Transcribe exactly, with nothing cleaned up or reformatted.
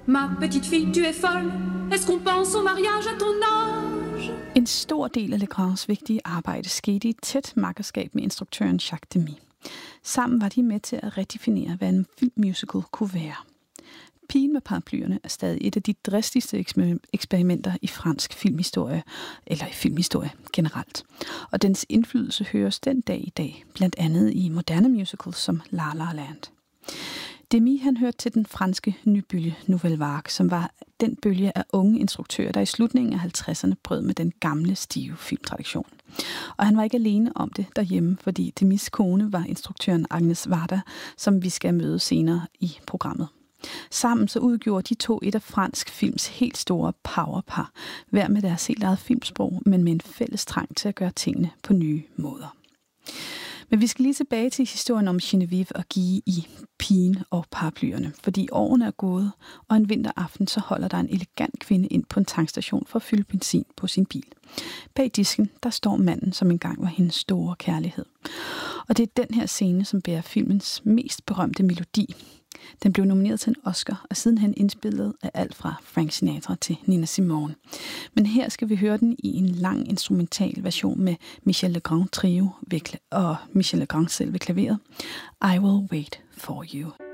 Ma petite fille, tu es folle. Est-ce qu'on pense au mariage à ton âge? En stor del af Legrands vigtige arbejde skete i tæt makkerskab med instruktøren Jacques Demy. Sammen var de med til at redefinere, hvad en filmmusical kunne være. Pigen med paraplyerne er stadig et af de dristigste eksperimenter i fransk filmhistorie, eller i filmhistorie generelt. Og dens indflydelse høres den dag i dag, blandt andet i moderne musicals som La La Land. Demy han hørte til den franske nybølge Nouvelle Vague, som var den bølge af unge instruktører, der i slutningen af halvtredserne brød med den gamle stive filmtradition. Og han var ikke alene om det derhjemme, fordi Demys kone var instruktøren Agnès Varda, som vi skal møde senere i programmet. Sammen så udgjorde de to et af fransk films helt store powerpar, hver med deres helt eget filmsprog, men med en fælles trang til at gøre tingene på nye måder. Men vi skal lige tilbage til historien om Geneviève og Guy i Pigen og paraplyerne, fordi årene er gået, og en vinteraften så holder der en elegant kvinde ind på en tankstation for at fylde benzin på sin bil. Bag disken, der står manden, som engang var hendes store kærlighed. Og det er den her scene, som bærer filmens mest berømte melodi. Den blev nomineret til en Oscar, og sidenhen indspillet af alt fra Frank Sinatra til Nina Simone. Men her skal vi høre den i en lang instrumental version med Michel Legrand Trio og Michel Legrand selv ved klaveret. I Will Wait For You.